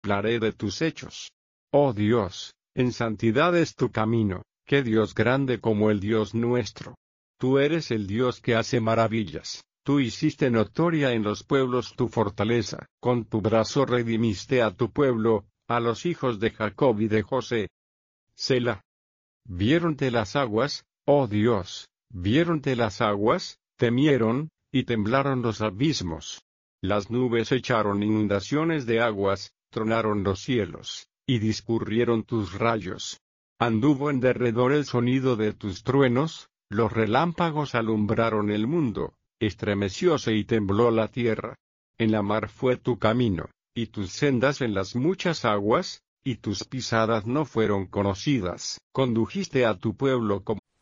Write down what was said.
contemplaré de tus hechos. Oh Dios, en santidad es tu camino, qué Dios grande como el Dios nuestro. Tú eres el Dios que hace maravillas, tú hiciste notoria en los pueblos tu fortaleza, con tu brazo redimiste a tu pueblo, a los hijos de Jacob y de José. Selah. Viéronte las aguas, oh Dios, viéronte las aguas, temieron, y temblaron los abismos. Las nubes echaron inundaciones de aguas, tronaron los cielos, y discurrieron tus rayos. Anduvo en derredor el sonido de tus truenos, los relámpagos alumbraron el mundo, estremecióse y tembló la tierra. En la mar fue tu camino, y tus sendas en las muchas aguas, y tus pisadas no fueron conocidas. Condujiste a tu pueblo como